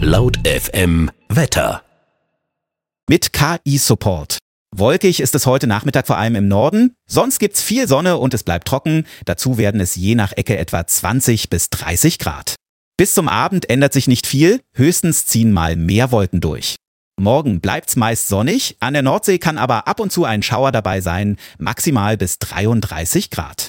Laut FM Wetter. Mit KI-Support. Wolkig ist es heute Nachmittag vor allem im Norden. Sonst gibt's viel Sonne und es bleibt trocken. Dazu werden es je nach Ecke etwa 20 bis 30 Grad. Bis zum Abend ändert sich nicht viel. Höchstens ziehen mal mehr Wolken durch. Morgen bleibt's meist sonnig. An der Nordsee kann aber ab und zu ein Schauer dabei sein. Maximal bis 33 Grad.